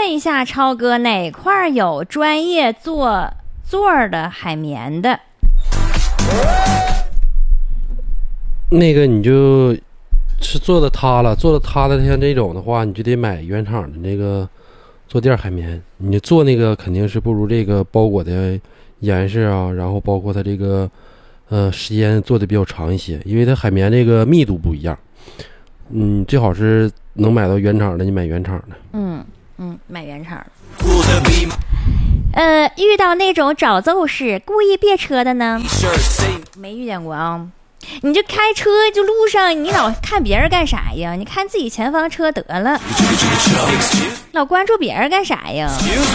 问一下超哥，哪块有专业做座的海绵的？ 那个你就是做的塌了，做的塌的像这种的话，你就得买原厂的那个坐垫海绵。你做那个肯定是不如这个包裹的严实啊，然后包括它这个时间做的比较长一些，因为它海绵这个密度不一样。最好是能买到原厂的，你买原厂的。 买原厂的。遇到那种找揍式故意别车的呢？没遇见过啊。你这开车就路上，你老看别人干啥呀？你看自己前方车得了，老关注别人干啥呀？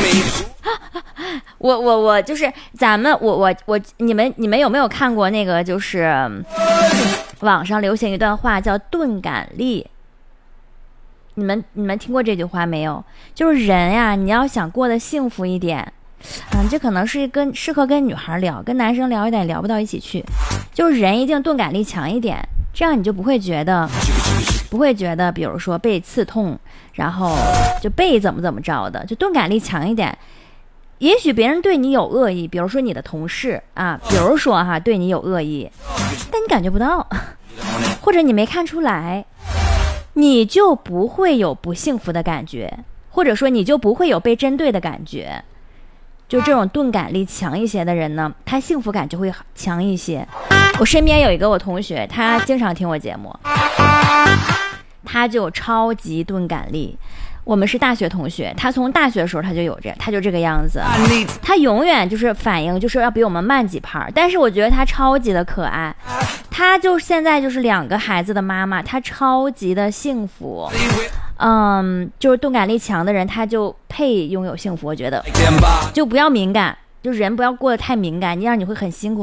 我就是咱们你们有没有看过那个就是网上流行一段话叫钝感力？你们听过这句话没有？就是人呀，你要想过得幸福一点。这可能是适合跟女孩聊，跟男生聊一点聊不到一起去。就是人一定钝感力强一点，这样你就不会觉得，比如说被刺痛，然后就被怎么着的，就钝感力强一点。也许别人对你有恶意，比如说你的同事啊，比如说对你有恶意，但你感觉不到，或者你没看出来，你就不会有不幸福的感觉，或者说你就不会有被针对的感觉。就这种钝感力强一些的人呢，他幸福感就会强一些。我身边有一个我同学，他经常听我节目，他就超级钝感力。我们是大学同学，他从大学的时候他就这个样子，他永远就是反应就是要比我们慢几拍，但是我觉得他超级的可爱。他就现在就是2个孩子的妈妈，他超级的幸福。就是钝感力强的人，他就配拥有幸福。我觉得就不要敏感，就人不要过得太敏感，这样你会很辛苦。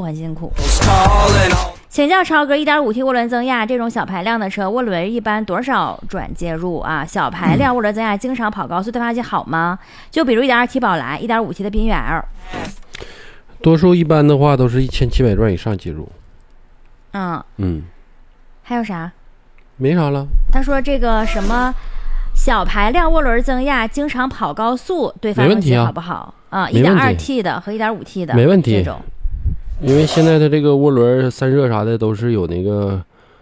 请教超哥，1.5T 涡轮增压这种小排量的车，涡轮一般多少转介入啊？小排量涡轮增压经常跑高速对发动机好吗？就比如 1.2T 宝来 1.5T 的缤远 L， 多数一般的话都是1700转以上介入。 还有啥？ 没啥了。 他说这个什么小排量涡轮增压经常跑高速对发动机好不好？1.2T 的和 1.5T 的没问题这种。 因为现在的这个涡轮散热啥的都是有那个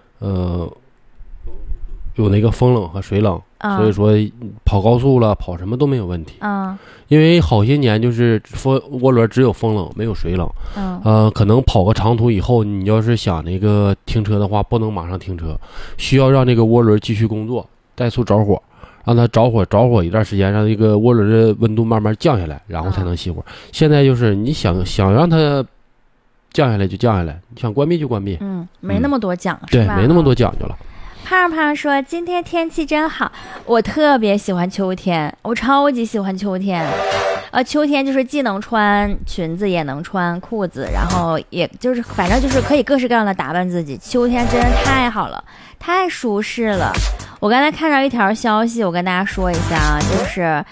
风冷和水冷，所以说跑高速了跑什么都没有问题。因为好些年就是涡轮只有风冷没有水冷。可能跑个长途以后，你要是想那个停车的话，不能马上停车，需要让这个涡轮继续工作，怠速着火，让它着火一段时间，让这个涡轮的温度慢慢降下来，然后才能熄火。现在就是你想让它降下来就降下来，你想关闭就关闭。 没那么多讲究， 对，没那么多讲究了。 胖胖说今天天气真好，我特别喜欢秋天，我超级喜欢秋天。秋天就是既能穿裙子也能穿裤子，然后也就是反正就是可以各式各样的打扮自己。秋天真是太好了，太舒适了。我刚才看到一条消息，我跟大家说一下啊，就是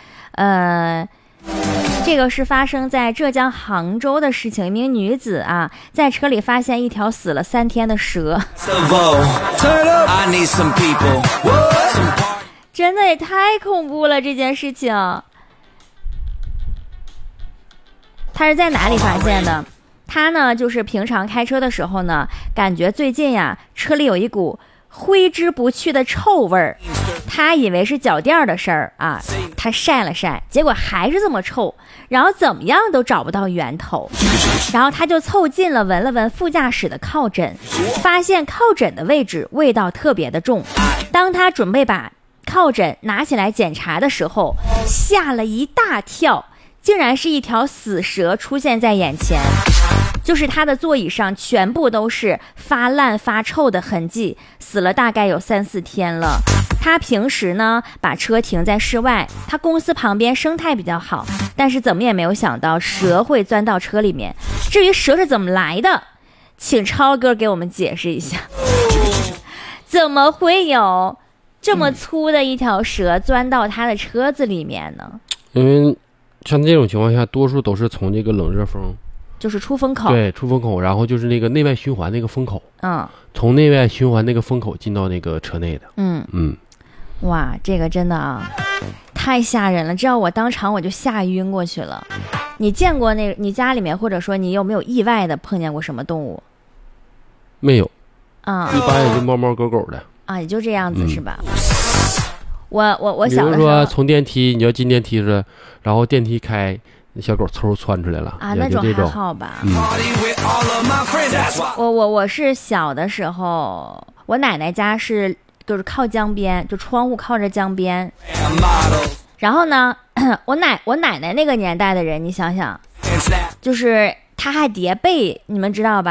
这个是发生在浙江杭州的事情。一名女子啊，在车里发现一条死了3天的蛇，真的也太恐怖了这件事情。他是在哪里发现的？他呢，就是平常开车的时候呢，感觉最近呀，车里有一股挥之不去的臭味儿。他以为是脚垫的事儿啊，他晒了晒，结果还是这么臭，然后怎么样都找不到源头。然后他就凑近了闻了闻副驾驶的靠枕，发现靠枕的位置味道特别的重。当他准备把靠枕拿起来检查的时候，吓了一大跳，竟然是一条死蛇出现在眼前。就是他的座椅上全部都是发烂发臭的痕迹，死了大概有3-4天了。他平时呢把车停在室外，他公司旁边生态比较好，但是怎么也没有想到蛇会钻到车里面。至于蛇是怎么来的，请超哥给我们解释一下。怎么会有这么粗的一条蛇钻到他的车子里面呢？ 因为像这种情况下，多数都是从这个冷热风， 就是出风口。 对，出风口，然后就是那个内外循环那个风口，从内外循环那个风口进到那个车内的。哇， 这个真的啊， 太吓人了，这要我当场我就吓晕过去了。你见过那你家里面或者说你有没有意外的碰见过什么动物？ 没有啊， 一般也就猫猫狗狗的啊，也就这样子是吧？我小的时候， 比如说从电梯你要进电梯是，然后电梯开，小狗抽窜出来了啊，那种还好吧？我是小的时候，我奶奶家是就是靠江边，就窗户靠着江边。然后呢，我奶奶那个年代的人，你想想，就是她还叠被，你们知道吧？